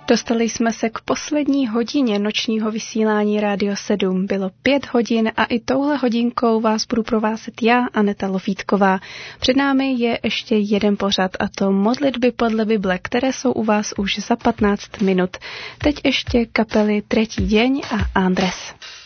Dostali jsme se k poslední hodině nočního vysílání Rádio 7. Bylo 5 hodin a i touhle hodinkou vás budu provázet já, Aneta Lofítková. Před námi je ještě jeden pořad, a to modlitby podle Bible, které jsou u vás už za 15 minut. Teď ještě kapely Třetí deň a Andres.